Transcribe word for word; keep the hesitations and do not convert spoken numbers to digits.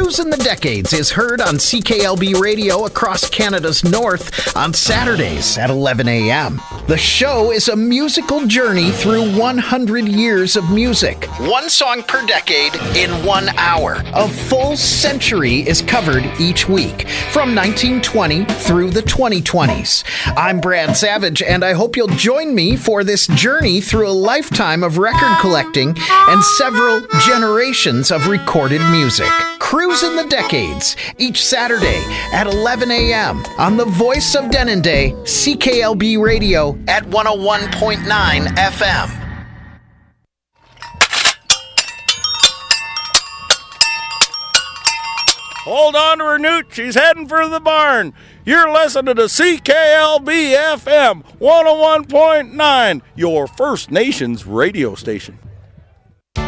Cruising the Decades is heard on C K L B Radio across Canada's north on Saturdays at eleven a.m. The show is a musical journey through one hundred years of music. One song per decade in one hour. A full century is covered each week, from nineteen twenty through the twenty twenties. I'm Brad Savage, and I hope you'll join me for this journey through a lifetime of record collecting and several generations of recorded music. Cruising the Decades, each Saturday at eleven a.m. on the voice of Denendeh, C K L B Radio at one oh one point nine F M. Hold on to her, Newt. She's heading for the barn. You're listening to C K L B F M one oh one point nine, your First Nations radio station.